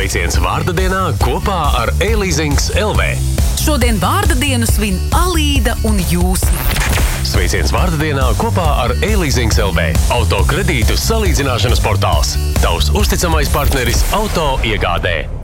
Sveiciens vārda dienā kopā ar E-Leasings LV. Šodien vārda dienu svin Alīda un Jūsma. Sveiciens vārda dienā kopā ar E-Leasings LV. Auto kredītu salīdzināšanas portāls. Tavs uzticamais partneris auto iegādē.